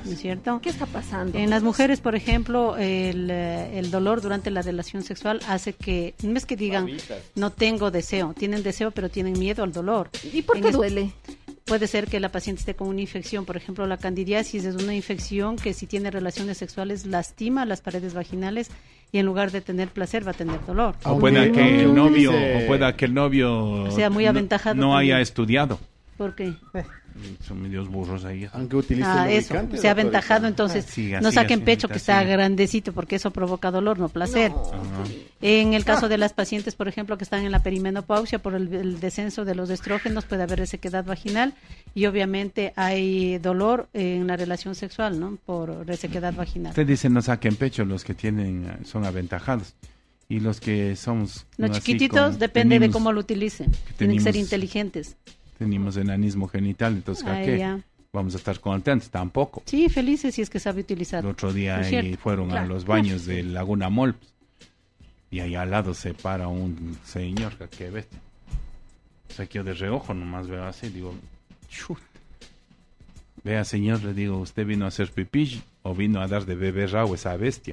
¿no es cierto? ¿Qué está pasando? En las mujeres, por ejemplo, el dolor durante la relación sexual hace que, no es que digan, no tengo deseo, tienen deseo, pero tienen miedo al dolor. ¿Y por qué duele? Puede ser que la paciente esté con una infección, por ejemplo, la candidiasis es una infección que si tiene relaciones sexuales lastima las paredes vaginales y en lugar de tener placer va a tener dolor. O pueda que el novio sea muy aventajado no también. haya estudiado. ¿Por qué? Son medios burros ahí. Aunque utilice eso, se ha aventajado, entonces no saquen pecho que está siga. grandecito porque eso provoca dolor, no placer. En el caso de las pacientes, por ejemplo, que están en la perimenopausia por el descenso de los estrógenos, puede haber resequedad vaginal y obviamente hay dolor en la relación sexual, ¿no? Por resequedad vaginal. Usted dice no saquen pecho, los que son aventajados. Y los que somos... Los chiquititos, depende de cómo lo utilicen. Tienen que ser inteligentes. Tenemos enanismo genital, entonces ¿a qué? Ya. Vamos a estar contentos, tampoco. Sí, felices si es que sabe utilizar. El otro día ahí fueron a los baños de Laguna Mall y ahí al lado se para un señor, que bestia. O sea, que yo de reojo nomás veo así, digo, chut. Vea, señor, le digo, ¿usted vino a hacer pipí o vino a dar de beber agua esa bestia?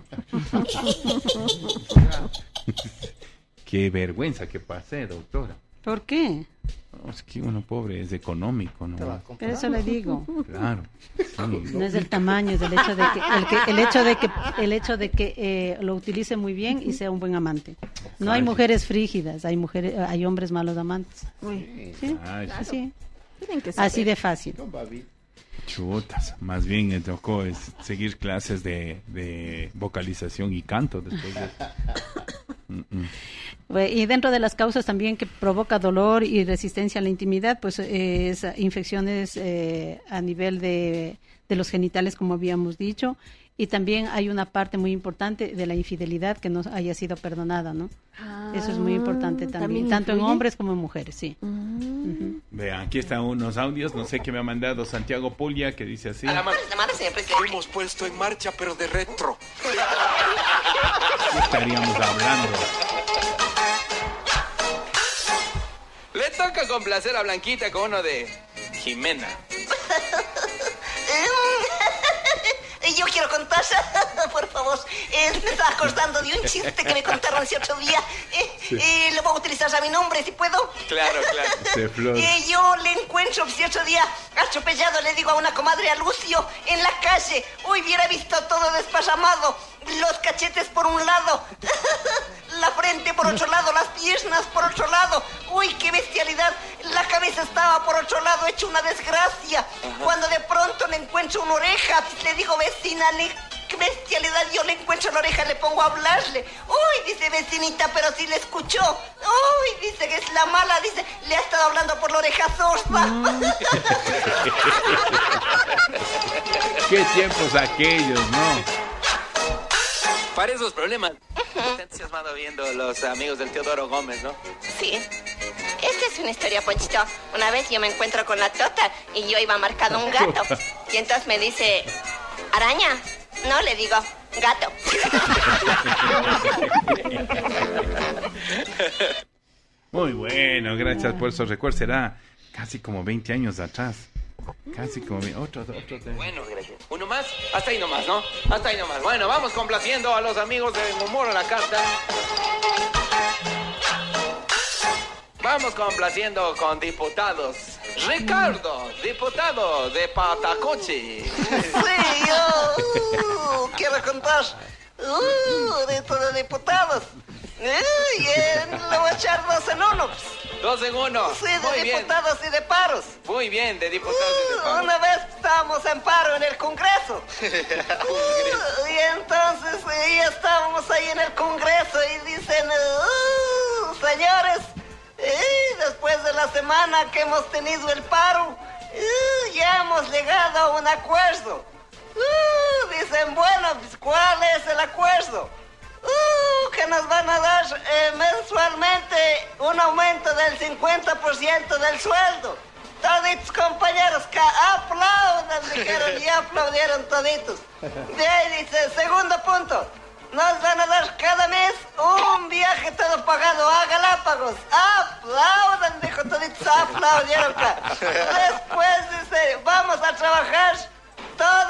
Qué vergüenza que pasé, doctora. ¿Por qué? No, es que uno pobre es económico, ¿no? Pero eso le digo. Claro. Sí. No es del tamaño, es del hecho de que lo utilice muy bien y sea un buen amante. No hay mujeres frígidas, hay hombres malos amantes. ¿Sí? Así. Así de fácil. Chutas, más bien me tocó seguir clases de vocalización y canto después de Y dentro de las causas también que provoca dolor y resistencia a la intimidad, pues es infecciones a nivel de los genitales, como habíamos dicho, y también hay una parte muy importante de la infidelidad que no haya sido perdonada, ¿no? Eso es muy importante también tanto en hombres como en mujeres, sí. Vean, aquí están unos audios, no sé qué me ha mandado Santiago Puglia, que dice así. A la madre siempre que hemos puesto en marcha, pero de retro. ¿Qué estaríamos hablando? Le toca complacer a Blanquita con uno de Jimena. Yo quiero contar, por favor, me estaba acordando de un chiste que me contaron hace 8 días. Lo voy a utilizar a mi nombre, si puedo. Claro. Yo le encuentro hace 8 días atropellado, le digo a una comadre, a Lucio, en la calle. Uy, hubiera visto todo desparramado, los cachetes por un lado, la frente por otro lado, las piernas por otro lado. Uy, qué bestialidad, la cabeza estaba por otro lado, hecho una desgracia. Cuando de pronto le encuentro una oreja, le digo, vecina, qué bestialidad, yo le encuentro la oreja, le pongo a hablarle. Uy, dice, vecinita, pero sí le escuchó. Uy, dice que es la mala, dice, le ha estado hablando por la oreja sorda. Qué tiempos aquellos, ¿no? Para esos problemas. Está entusiasmado viendo los amigos del Teodoro Gómez, ¿no? Sí. Esta es una historia, Ponchito. Una vez yo me encuentro con la Tota y yo iba marcando un gato. Y entonces me dice, ¿araña? No, le digo, gato. Muy bueno, gracias por esos recuerdos. Será casi como 20 años atrás. Casi como otro. Bueno, gracias. Uno más, hasta ahí nomás, ¿no? Hasta ahí nomás. Bueno, vamos complaciendo a los amigos de Humor a la Carta. Vamos complaciendo con diputados. Ricardo, diputado de Patacochi. Sí, yo quiero contar de diputados. Le voy a echar 2 en 1. 2 en 1. Sí, de diputados y de paros. Muy bien, de diputados y de paros. Una vez estábamos en paro en el Congreso. Y entonces estábamos ahí en el Congreso y dicen, señores, después de la semana que hemos tenido el paro, ya hemos llegado a un acuerdo. Dicen, bueno, pues, ¿cuál es el acuerdo? Que nos van a dar mensualmente un aumento del 50% del sueldo. Toditos compañeros que aplaudan, dijeron, y aplaudieron toditos. De ahí dice, segundo punto, nos van a dar cada mes un viaje todo pagado a Galápagos. Aplaudan, dijo toditos, aplaudieron. Después dice, vamos a trabajar todo